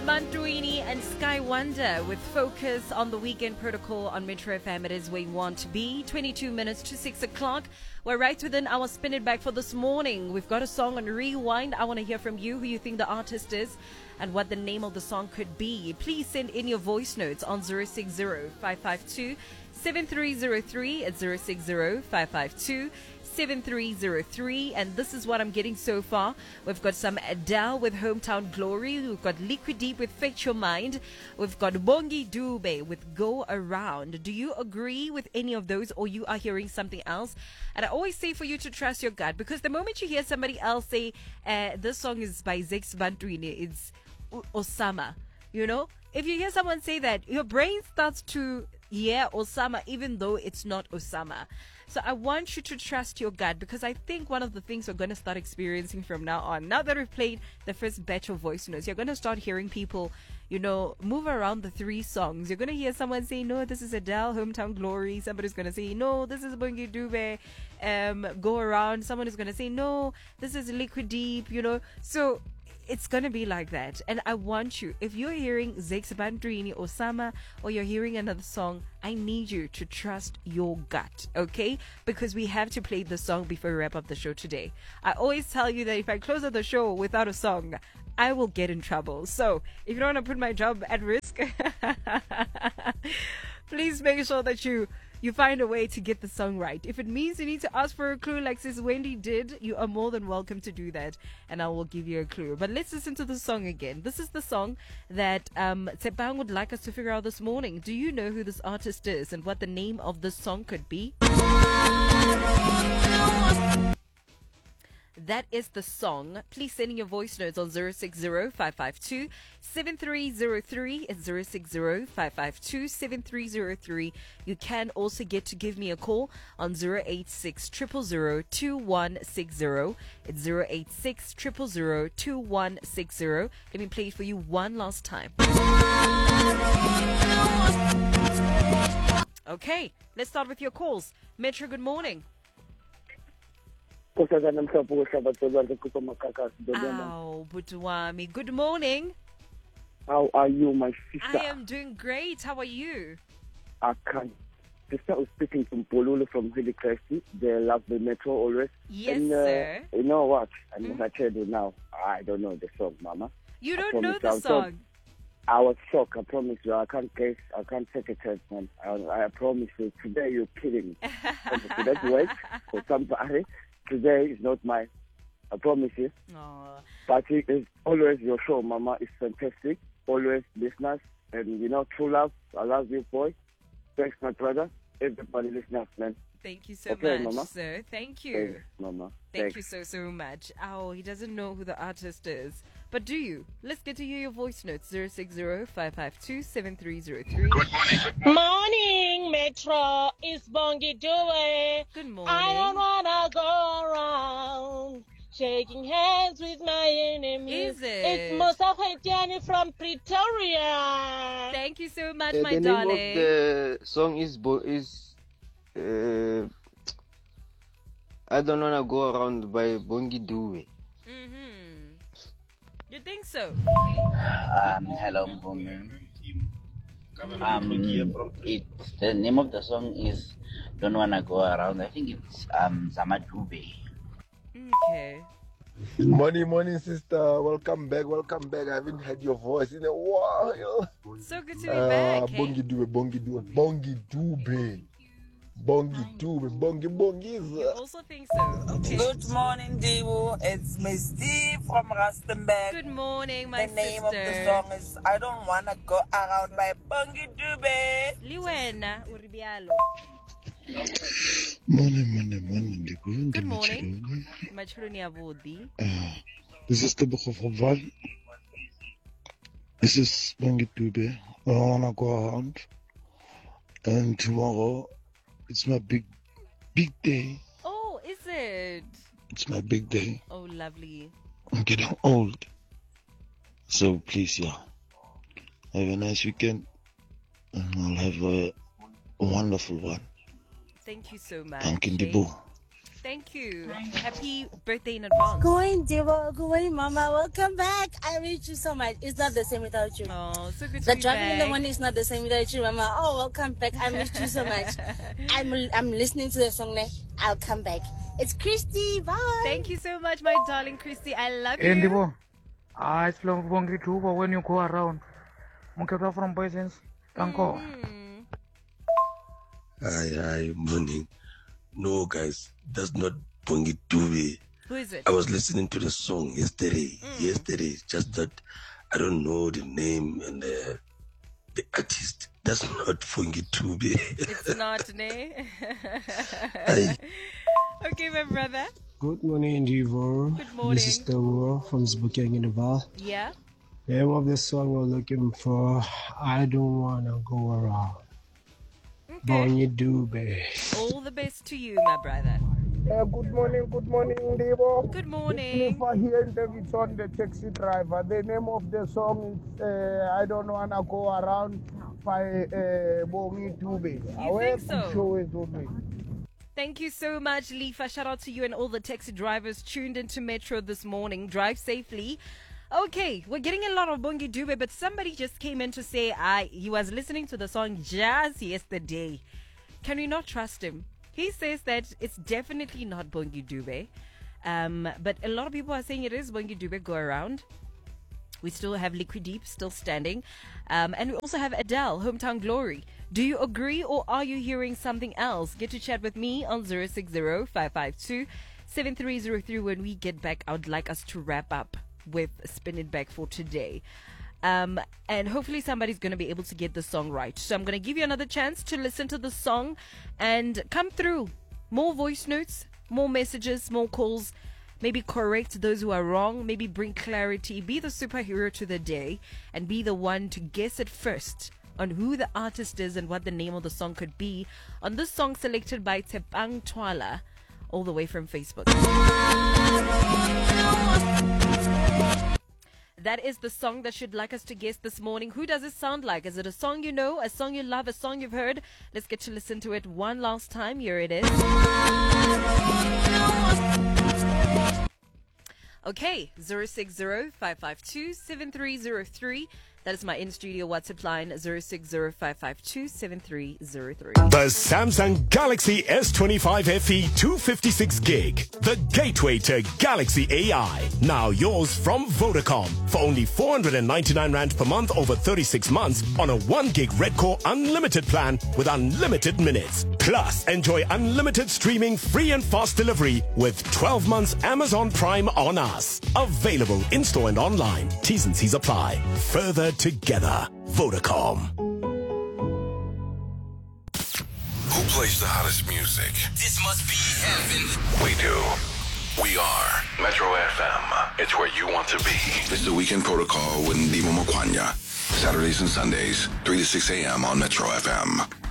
Mantruini and Sky Wonder with Focus on the Weekend Protocol on Metro FM. It is where you want to be. 22 minutes to 6 o'clock. We're right within our Spin It Back for this morning. We've got a song on Rewind. I want to hear from you who you think the artist is and what the name of the song could be. Please send in your voice notes on 060-552-7303 at 060-552-7303. And this is what I'm getting so far. We've got some Adele with Hometown Glory. We've got Liquid Deep with Fetch Your Mind. We've got Bongi Dube with Go Around. Do you agree with any of those, or you are hearing something else? And I always say for you to trust your gut, because the moment you hear somebody else say this song is by Zex Bantwini, it's Osama, you know, if you hear someone say that, your brain starts to Osama, even though it's not Osama. So I want you to trust your gut, because I think one of the things we're going to start experiencing from now on, now that we've played the first batch of voice notes, you're going to start hearing people, you know, move around the three songs. You're going to hear someone say, no, this is Adele, Hometown Glory. Somebody's going to say, no, this is Bongi Dube, Go Around. Someone is going to say, no, this is Liquid Deep, you know. So it's going to be like that. And I want you, if you're hearing Zex Bantwini, Osama, or you're hearing another song, I need you to trust your gut, okay? Because we have to play the song before we wrap up the show today. I always tell you that if I close out the show without a song, I will get in trouble. So if you don't want to put my job at risk, please make sure that you find a way to get the song right. If it means you need to ask for a clue like Sis Wendy did, you are more than welcome to do that, and I will give you a clue. But let's listen to the song again. This is the song that Tsepang would like us to figure out this morning. Do you know who this artist is and what the name of this song could be? That is the song. Please send in your voice notes on 060-552-7303. It's 060-552-7303. You can also get to give me a call on 086-000-2160. It's 086-000-2160. Let me play it for you one last time. Okay, let's start with your calls. Metro, good morning. Ow, Butuwami. Good morning. How are you, my sister? I am doing great. How are you? I can't. Sister was speaking from Polulu from Hillycrest. They love the Metro always. Yes, and, sir. You know what? I'm going to tell you now. I don't know the song, Mama. You don't know the song? I was shocked. I promise you. I can't guess. I can't take a chance, man. I promise you. Today you're kidding me. So that's wait for somebody. Today is not mine. I promise you. Aww. But it is always your show, Mama. It's fantastic. Always listeners. And, you know, true love. I love you, boy. Thanks, my brother. Everybody listeners, man. Thank you so much, Mama. sir. Thank you. Thanks, Mama. Thank you so much. Oh, he doesn't know who the artist is. But do you? Let's get to hear your voice notes. 060-552-7303. Good morning, Metro. It's Bongi Due. Good morning. I don't wanna go around shaking hands with my enemies. Is it? It's Musa Haitiani from Pretoria. Thank you so much, my the darling. name of the song is I don't wanna go around by Bongi Due. You think so? Hello, Mbumi. It's the name of the song is "Don't Wanna Go Around." I think it's Zama Dube. Okay. Morning, sister. Welcome back. I haven't heard your voice in a while. So good to be back. Bongi Dube. Bongi. You also think so? Okay. Good morning, Divo. It's Miss Steve from Rustenburg. Good morning, my The name sister. of the song is "I Don't Wanna Go Around" by Bongi Dube. Liwena Uribialo. Morning. Good morning. Machuruni Abudi. This is Tebogo from Val. This is Bongi Dube. I don't wanna go around. And tomorrow, it's my big day. Oh, is it? It's my big day. Oh, lovely. I'm getting old. So please, have a nice weekend. And I'll have a wonderful one. Thank you so much. Thank you, Dibu. Thank you. Happy birthday in advance. Going, Devo. Going, Mama. Welcome back. I miss you so much. It's not the same without you. Oh, so good to The be driving in the back. morning is not the same without you, Mama. Oh, welcome back. I missed you so much. I'm listening to the song now. I'll come back. It's Christy. Bye. Thank you so much, my darling Christy. I love you. Andibo, it's from Bongi Tuba when you go around. Munkata from Poisons. Tanko. Hi, morning. No, guys, that's not Bongi Tubi. Who is it? I was listening to the song yesterday. Just that I don't know the name and the artist. That's not Bongi Tubi. It's not, ne? Hi. Okay, my brother. Good morning, Divo. Good morning. This is the war from Zbukeng in the Val. Yeah? Name of the song we're looking for, I Don't Wanna Go Around. Okay. Bonnie Dube. All the best to you, my brother. Good morning, Devo. Good morning. If I hear Davidson, the taxi driver, the name of the song is I Don't Wanna Go Around by Bongi Dube. You think so? Show it with me. Thank you so much, Lefa. Shout out to you and all the taxi drivers tuned into Metro this morning. Drive safely. Okay, we're getting a lot of Bongi Dube, but somebody just came in to say he was listening to the song just yesterday. Can we not trust him? He says that it's definitely not Bongi Dube. But a lot of people are saying it is Bongi Dube. Go around. We still have Liquid Deep still standing. And we also have Adele, Hometown Glory. Do you agree or are you hearing something else? Get to chat with me on 060-552-7303. When we get back, I would like us to wrap up with Spin It Back for today. And hopefully somebody's going to be able to get the song right. So I'm going to give you another chance to listen to the song and come through. More voice notes, more messages, more calls. Maybe correct those who are wrong. Maybe bring clarity. Be the superhero to the day and be the one to guess it first on who the artist is and what the name of the song could be on this song selected by Tepang Twala, all the way from Facebook. That is the song that you'd like us to guess this morning. Who does it sound like? Is it a song you know, a song you love, a song you've heard? Let's get to listen to it one last time. Here it is. Okay, 060-552-7303. That is my in-studio WhatsApp line, 060-552-7303. The Samsung Galaxy S25 FE 256 gig. The gateway to Galaxy AI. Now yours from Vodacom. For only 499 Rand per month over 36 months on a 1 gig Red Core unlimited plan with unlimited minutes. Plus, enjoy unlimited streaming, free and fast delivery with 12 months Amazon Prime on us. Available in-store and online. T's and C's apply. Further together. Vodacom. Who plays the hottest music? This must be heaven. We do. We are Metro FM. It's where you want to be. It's the Weekend Protocol with Ndimo Mokwanya. Saturdays and Sundays, 3 to 6 a.m. on Metro FM.